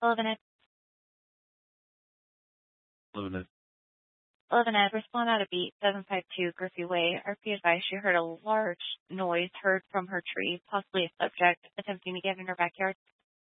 Levinet, Levinet. Levinet, respond out of beat 752 Griffey Way. RP advised she heard a large noise heard from her tree, possibly a subject attempting to get in her backyard.